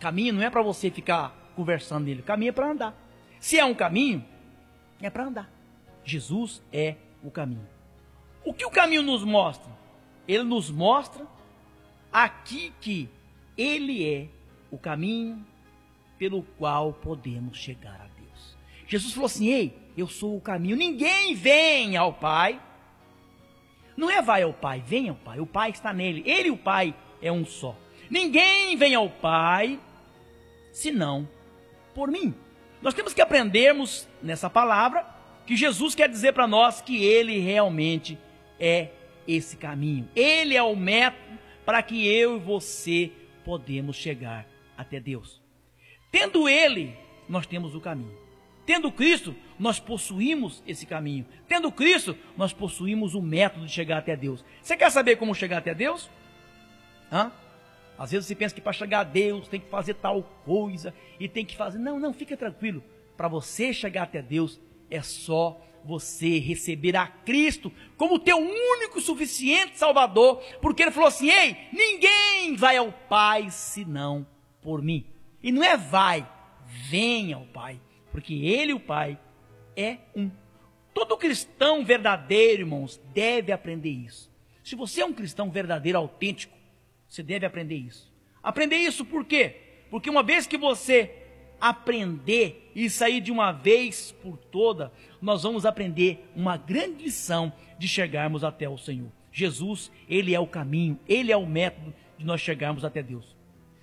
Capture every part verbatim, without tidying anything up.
Caminho não é para você ficar conversando nele, caminho é para andar. Se é um caminho, é para andar. Jesus é o caminho. O que o caminho nos mostra? Ele nos mostra aqui que ele é o caminho pelo qual podemos chegar a Deus. Jesus falou assim: ei, eu sou o caminho, ninguém vem ao Pai. Não é vai ao Pai, vem ao Pai, o Pai está nele, ele e o Pai é um só. Ninguém vem ao Pai, senão por mim. Nós temos que aprendermos nessa palavra que Jesus quer dizer para nós que ele realmente é esse caminho. Ele é o método para que eu e você podemos chegar até Deus. Tendo ele, nós temos o caminho. Tendo Cristo, nós possuímos esse caminho. Tendo Cristo, nós possuímos o método de chegar até Deus. Você quer saber como chegar até Deus? Hã? Às vezes você pensa que para chegar a Deus tem que fazer tal coisa e tem que fazer. Não, não, fica tranquilo. Para você chegar até Deus é só você receber a Cristo como teu único e suficiente Salvador, porque ele falou assim: ei, ninguém vai ao Pai senão por mim. E não é vai, vem ao Pai, porque ele e o Pai é um. Todo cristão verdadeiro, irmãos, deve aprender isso. Se você é um cristão verdadeiro, autêntico, você deve aprender isso. Aprender isso por quê? Porque uma vez que você aprender e sair de uma vez por toda, nós vamos aprender uma grande lição de chegarmos até o Senhor. Jesus, ele é o caminho, ele é o método de nós chegarmos até Deus.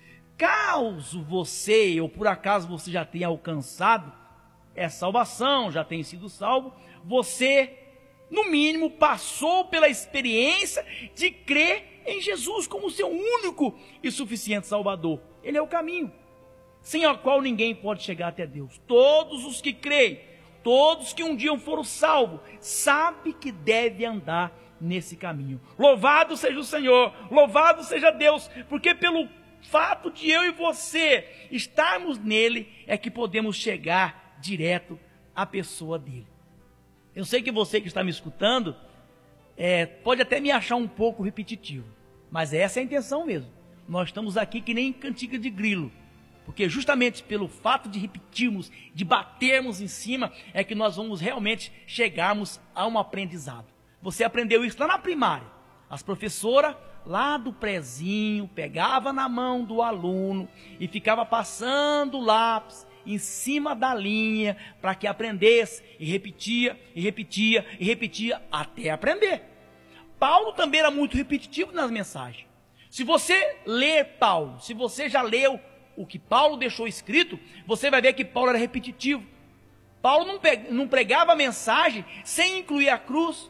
Caso você, ou por acaso você já tenha alcançado essa salvação, já tenha sido salvo, você, no mínimo, passou pela experiência de crer em Jesus como seu único e suficiente Salvador. Ele é o caminho, sem o qual ninguém pode chegar até Deus. Todos os que creem, todos que um dia foram salvos, sabem que devem andar nesse caminho. Louvado seja o Senhor, louvado seja Deus, porque pelo fato de eu e você estarmos nele, é que podemos chegar direto à pessoa dele. Eu sei que você que está me escutando, é, pode até me achar um pouco repetitivo, mas essa é a intenção mesmo. Nós estamos aqui que nem cantiga de grilo, porque justamente pelo fato de repetirmos, de batermos em cima, é que nós vamos realmente chegarmos a um aprendizado. Você aprendeu isso lá na primária. As professoras lá do prezinho pegava na mão do aluno e ficava passando o lápis em cima da linha para que aprendesse, e repetia, e repetia, e repetia até aprender. Paulo também era muito repetitivo nas mensagens. Se você ler Paulo, se você já leu o que Paulo deixou escrito, você vai ver que Paulo era repetitivo. Paulo não, não pregava a mensagem sem incluir a cruz.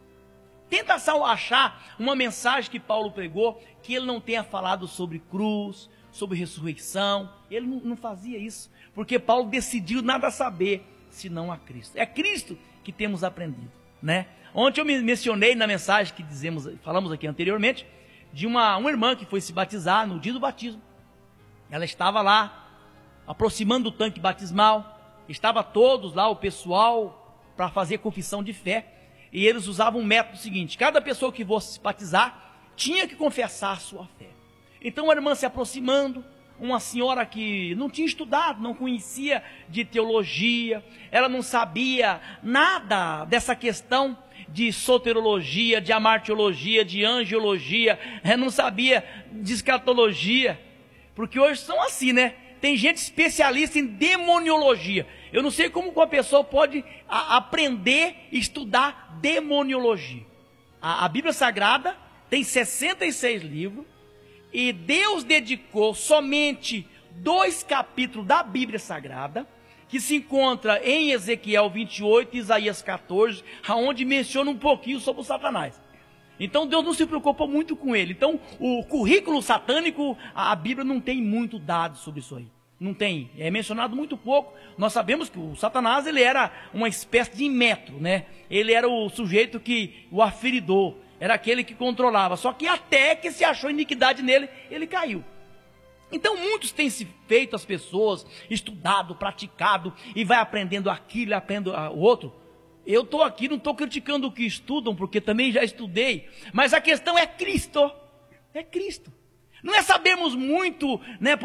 Tenta só achar uma mensagem que Paulo pregou, que ele não tenha falado sobre cruz, sobre ressurreição. Ele não, não fazia isso, porque Paulo decidiu nada saber, senão a Cristo. É Cristo que temos aprendido, né? Ontem eu me mencionei na mensagem que dizemos, falamos aqui anteriormente, de uma, uma irmã que foi se batizar no dia do batismo. Ela estava lá, aproximando do tanque batismal, estava todos lá, o pessoal, para fazer confissão de fé, e eles usavam um método seguinte: cada pessoa que fosse se batizar, tinha que confessar a sua fé. Então a irmã se aproximando, uma senhora que não tinha estudado, não conhecia de teologia, ela não sabia nada dessa questão de soterologia, de amartiologia, de angiologia, não sabia de escatologia, porque hoje são assim, né? Tem gente especialista em demoniologia. Eu não sei como uma pessoa pode a, aprender e estudar demoniologia. A, a Bíblia Sagrada tem sessenta e seis livros, e Deus dedicou somente dois capítulos da Bíblia Sagrada, que se encontra em Ezequiel vinte e oito e Isaías quatorze, onde menciona um pouquinho sobre o Satanás. Então Deus não se preocupa muito com ele. Então o currículo satânico, a Bíblia não tem muito dado sobre isso aí. Não tem, é mencionado muito pouco. Nós sabemos que o Satanás, ele era uma espécie de metro, né? Ele era o sujeito que, o aferidor, era aquele que controlava. Só que até que se achou iniquidade nele, ele caiu. Então muitos têm se feito as pessoas, estudado, praticado, e vai aprendendo aquilo, aprendendo o outro. Eu estou aqui, não estou criticando o que estudam, porque também já estudei, mas a questão é Cristo, é Cristo. Não é sabermos muito, né?